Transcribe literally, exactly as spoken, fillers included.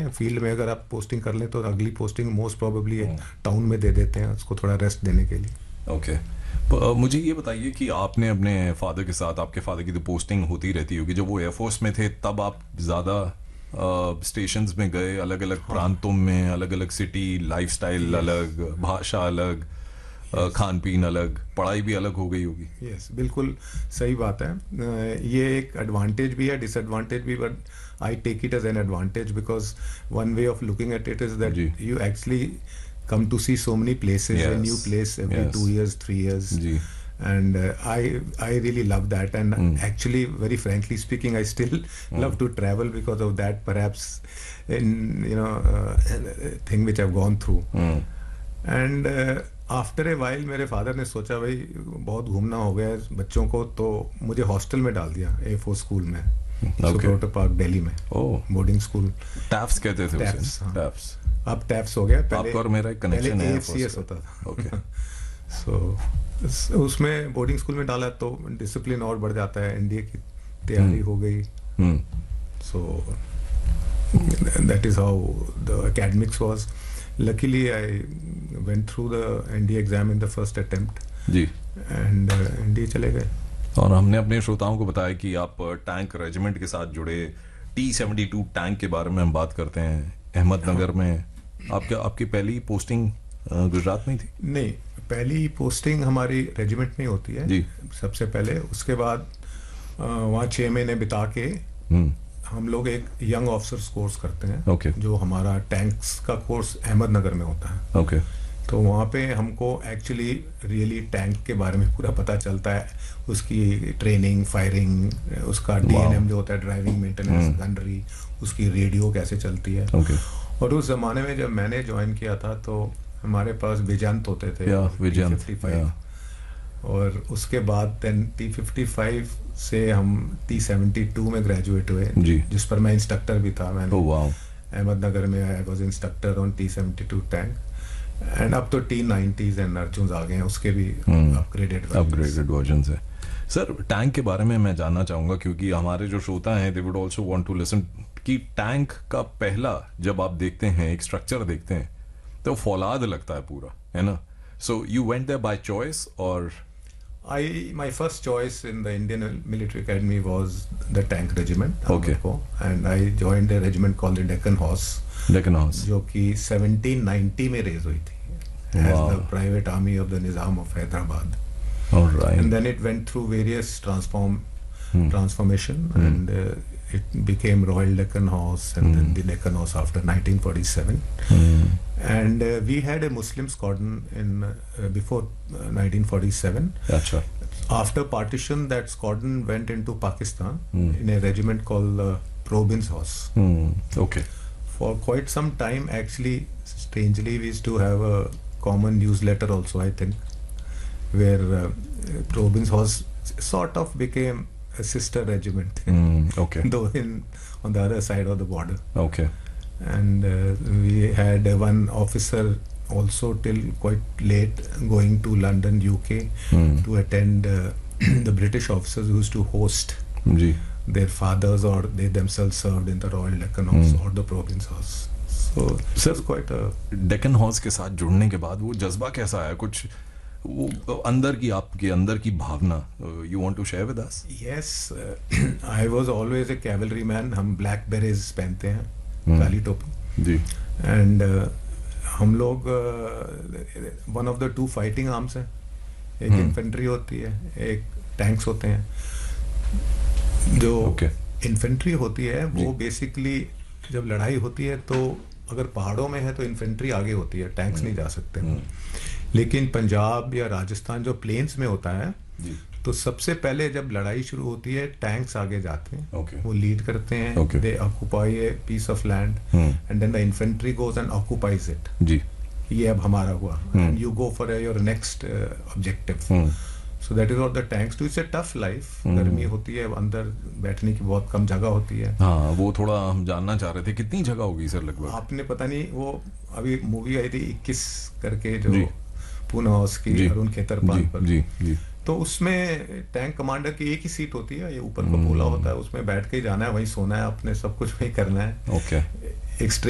हैं, फील्ड में अगर आप पोस्टिंग कर लें तो अगली पोस्टिंग मोस्ट प्रोबेबली टाउन में दे देते हैं उसको थोड़ा रेस्ट देने के लिए। ओके, मुझे ये बताइए कि आपने अपने फादर के साथ, आपके फादर की तो पोस्टिंग होती रहती होगी, जब वो एयरफोर्स में थे तब आप ज़्यादा स्टेशंस में गए, अलग अलग प्रांतों में, अलग अलग सिटी, लाइफस्टाइल अलग, भाषा अलग, yes. खान पीन अलग, पढ़ाई भी अलग हो गई होगी। यस yes, बिल्कुल सही बात है। ये एक एडवांटेज भी है, डिसएडवांटेज भी, but I take it as an advantage because one way of looking at it is that you actually come to see so many places, yes. a new place every yes. two years, three years. Gee. And uh, I I really love that. And mm. actually, very frankly speaking, I still mm. love to travel because of that. Perhaps, in you know, uh, thing which I've gone through. Mm. And uh, after a while, मेरे father ने सोचा भाई बहुत घूमना हो गया बच्चों को, तो मुझे हॉस्टल में डाल दिया ए फोर स्कूल में, सुब्रोटो पार्क दिल्ली में, बोर्डिंग स्कूल। टैफ्स कहते थे उसे। टैफ्स अब टैप्स हो गया, पहले आपका और मेरा एक कनेक्शन है, एफसीएस होता था। ओके, सो उसमें बोर्डिंग स्कूल में डाला तो डिसिप्लिन और बढ़ जाता है, एनडीए की तैयारी हो गई, so that is how the academics was. Luckily I went through the NDA exam in the first attempt ji, and NDA चले गए। और हमने अपने श्रोताओं को बताया कि आप टैंक रेजिमेंट के साथ जुड़े, टी सेवेंटी टू टैंक के बारे में हम बात करते हैं, अहमदनगर में। आपके आपकी पहली पोस्टिंग गुजरात में थी? नहीं, पहली पोस्टिंग हमारी रेजिमेंट में होती है जी सबसे पहले। उसके बाद वहाँ छः महीने बिता के हम लोग एक यंग ऑफिसर्स कोर्स करते हैं, okay. जो हमारा टैंक्स का कोर्स अहमदनगर में होता है। okay. तो वहाँ पे हमको एक्चुअली रियली टैंक के बारे में पूरा पता चलता है, उसकी ट्रेनिंग, फायरिंग, उसका डीएनएम जो होता है, ड्राइविंग मेंटेनेंस, गनरी, उसकी रेडियो कैसे चलती है। okay. और उस जमाने में जब मैंने ज्वाइन किया था तो हमारे पास विजंत होते थे, विजंत, टी फिफ्टी फाइव, और उसके बाद देन टी फिफ्टी फाइव से हम टी सेवेंटी टू में ग्रेजुएट हुए, जिस पर मैं इंस्ट्रक्टर भी था। मैंने oh, wow. अहमदनगर में I was instructor on T seventy two tank, and अब तो टी नाइंटीज़ एंड अर्जुन आ गए हैं, उसके भी अपग्रेडेड अपग्रेडेड वर्जन्स है। सर, टैंक के बारे में मैं जानना चाहूँगा, क्योंकि हमारे जो श्रोता हैं they would also want to listen, कि टैंक का पहला जब आप देखते हैं, एक स्ट्रक्चर देखते हैं, तो फौलाद लगता है पूरा, है ना? So you went there by choice, और I my first choice in the Indian Military Academy was the tank regiment. Okay. And I joined a regiment called the Deccan Horse. Deccan Horse. जो कि seventeen ninety में raise हुई थी. As wow. the private army of the Nizam of Hyderabad. All right. And then it went through various transform hmm. transformation hmm. and uh, it became Royal Deccan Horse and hmm. then the Deccan Horse after nineteen forty-seven. Hmm. And uh, we had a Muslim squadron in uh, before uh, nineteen forty-seven. Achha. After partition, that squadron went into Pakistan hmm. in a regiment called uh, Probins Horse. Hmm. Okay. For quite some time, actually, strangely, we used to have a common newsletter also, I think, where uh, Probins Horse sort of became a sister regiment. Mm, okay. Though in on the other side of the border. Okay. And uh, we had uh, one officer also till quite late going to London, U K mm. to attend uh, the British officers who used to host Ji. their fathers or they themselves served in the Royal Deccan Horse mm. or the Probins Horse. So Sir, it's quite a Deccan Horse के साथ जुड़ने के बाद वो जज्बा कैसा आया, कुछ वो अंदर की आपके अंदर की भावना, you want to share with us? Yes, uh, I was always a cavalry man. हम black berets पहनते हैं, hmm. काली टोपी जी, and uh, हम लोग uh, one of the two fighting arms हैं, एक hmm. infantry होती है, एक tanks होते हैं. जो okay. infantry होती है वो basically जब लड़ाई होती है तो अगर पहाड़ों में है तो इन्फेंट्री आगे होती है, टैंक्स hmm. नहीं जा सकते hmm. लेकिन पंजाब या राजस्थान जो प्लेन्स में होता है जी. तो सबसे पहले जब लड़ाई शुरू होती है टैंक्स आगे जाते हैं, okay. वो लीड करते हैं, दे occupy a piece of land and then the infantry goes and occupies it. जी, ये अब हमारा हुआ and you go for your next objective. So that is what the tanks do. It's a tough life. गर्मी होती है, अंदर बैठने की बहुत कम जगह होती है. हाँ, वो थोड़ा हम जानना चाह रहे थे कितनी जगह होगी सर लगभग? आपने पता नहीं, वो अभी मूवी आई थी इक्कीस करके जो पूना हाउस की अरुण खेतरपाल पर, जी, जी. तो उसमें टैंक कमांडर की एक ही सीट होती है, ये ऊपर का पोला होता है, उसमें बैठ के ही जाना है, वहीं सोना है, अपने सब कुछ वहीं करना है. ओके. एक